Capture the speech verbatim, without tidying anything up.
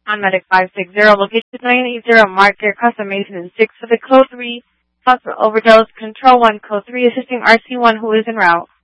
On Medic five sixty, location nine eighty, mark your custom maintenance six for the code three, thought for overdose, control one, code three, assisting R C one who is en route.